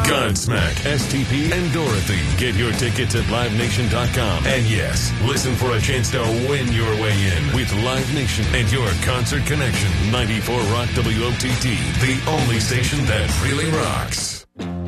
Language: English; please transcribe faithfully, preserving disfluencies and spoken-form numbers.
Godsmack, S T P, and Dorothy. Get your tickets at live nation dot com. And yes, listen for a chance to win your way in with Live Nation and your concert connection. ninety-four Rock W O T T, the only station that really rocks.